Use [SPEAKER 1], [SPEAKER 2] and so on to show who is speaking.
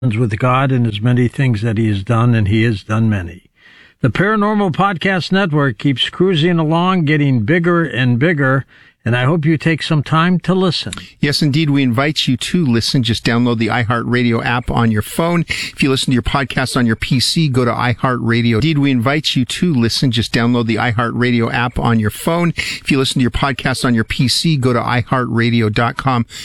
[SPEAKER 1] with God and his many things that he has done, and he has done many. The Paranormal Podcast Network keeps cruising along, getting bigger and bigger, and I hope you take some time to listen.
[SPEAKER 2] Yes, indeed. We invite you to listen. Just download the iHeartRadio app on your phone. If you listen to your podcast on your PC, go to iHeartRadio. Indeed, we invite you to listen. Just download the iHeartRadio app on your phone. If you listen to your podcast on your PC, go to iHeartRadio.com.